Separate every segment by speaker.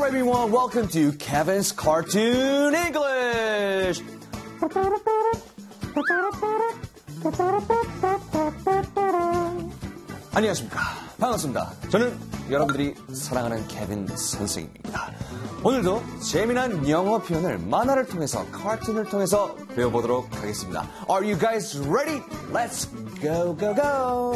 Speaker 1: Hello everyone, welcome to Kevin's Cartoon English. 안녕하십니까. 반갑습니다. 저는 여러분들이 사랑하는 케빈 선생님입니다. 오늘도 재미난 영어 표현을 만화를 통해서, 카툰을 통해서 배워보도록 하겠습니다. Are you guys ready? Let's go, go, go!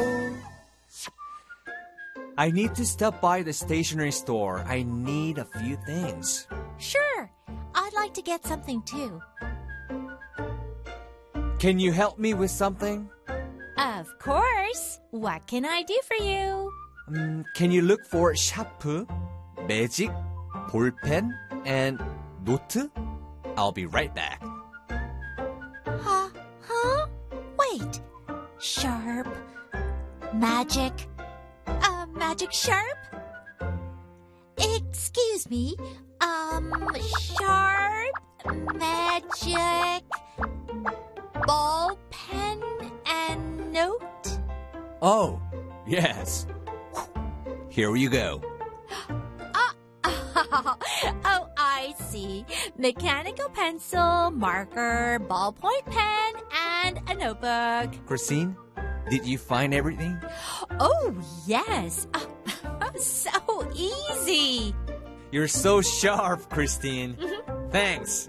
Speaker 2: I need to stop by the stationery store. I need a few things.
Speaker 3: Sure. I'd like to get something too.
Speaker 2: Can you help me with something?
Speaker 3: Of course. What can I do for you?
Speaker 2: Can you look for 샤프, 매직, 볼펜, and 노트? I'll be right back.
Speaker 3: Huh? Wait. Sharp. Magic. Magic sharp? Excuse me. Sharp, magic, ball pen, and note?
Speaker 2: Oh, yes. Here you go.
Speaker 3: Oh, I see. Mechanical pencil, marker, ballpoint pen, and a notebook.
Speaker 2: Christine, did you find everything?
Speaker 3: Oh, yes. So easy.
Speaker 2: You're so sharp, Christine. Thanks.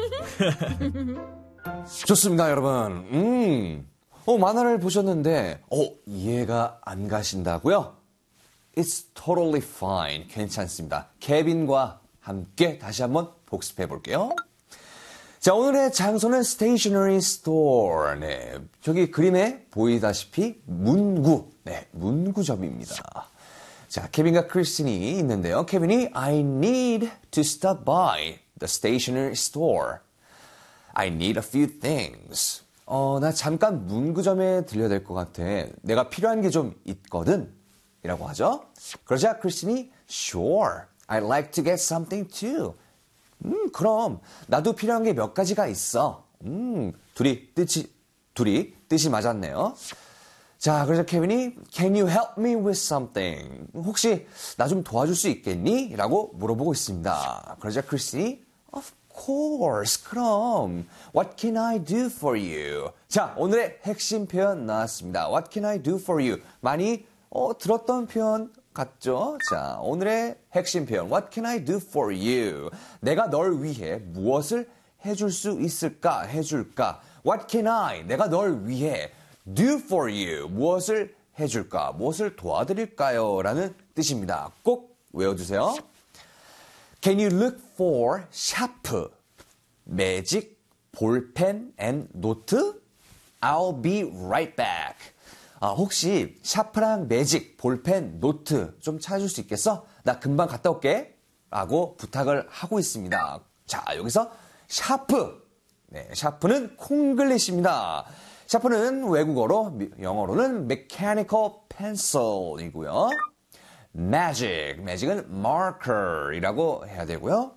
Speaker 1: 좋습니다, 여러분. 만화를 보셨는데, 이해가 안 가신다고요? It's totally fine. 괜찮습니다. 케빈과 함께 다시 한번 복습해 볼게요. 자, 오늘의 장소는 stationery store. 네, 저기 그림에 보이다시피 문구. 네, 문구점입니다. 자, 케빈과 크리스틴이 있는데요. 케빈이 I need to stop by the stationery store. I need a few things. 나 잠깐 문구점에 들려야 될 것 같아. 내가 필요한 게 좀 있거든. 이라고 하죠. 그러자 크리스틴이 Sure, I'd like to get something too. 그럼 나도 필요한 게 몇 가지가 있어. 둘이 뜻이 맞았네요. 자, 그래서 케빈이 Can you help me with something? 혹시 나 좀 도와줄 수 있겠니? 라고 물어보고 있습니다. 그러자 크리스틴이 Of course, 그럼 What can I do for you? 자, 오늘의 핵심 표현 나왔습니다. What can I do for you? 많이 들었던 표현 같죠? 자, 오늘의 핵심 표현 What can I do for you? 내가 널 위해 무엇을 해줄 수 있을까? 해줄까? What can I? 내가 널 위해 do for you? 무엇을 해줄까? 무엇을 도와드릴까요? 라는 뜻입니다. 꼭 외워두세요. Can you look for 샤프, 매직, 볼펜, and 노트? I'll be right back. 혹시 샤프랑 매직, 볼펜, 노트 좀 찾아줄 수 있겠어? 나 금방 갔다 올게. 라고 부탁을 하고 있습니다. 자, 여기서 샤프. 네, 샤프는 콩글리시입니다. 샤프는 외국어로, 영어로는 mechanical pencil이고요. magic은 marker이라고 해야 되고요.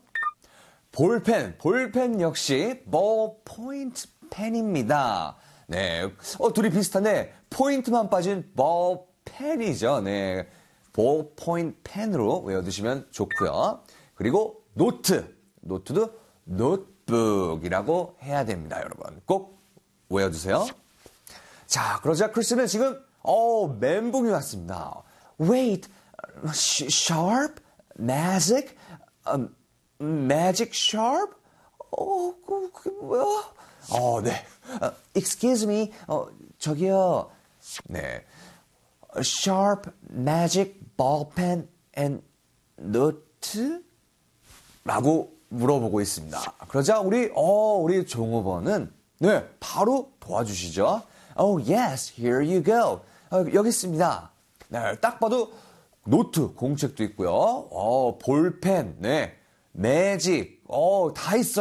Speaker 1: 볼펜 역시 ballpoint pen입니다. 네, 둘이 비슷한데 포인트만 빠진 ballpen이죠. 네, ballpoint pen으로 외워두시면 좋고요. 그리고 노트도 notebook이라고 해야 됩니다, 여러분. 꼭 외워두세요. 자, 그러자 크리스는 지금 멘붕이 왔습니다. Wait, sharp, magic, magic sharp? 그게 뭐야? 네. Excuse me, 저기요. 네. Sharp, magic, ballpen, and note? 라고 물어보고 있습니다. 그러자 우리 종업원은 네, 바로 도와주시죠. Oh, yes, here you go. 여기 있습니다. 네, 딱 봐도 노트, 공책도 있고요. 볼펜, 네, 매직, 다 있어요.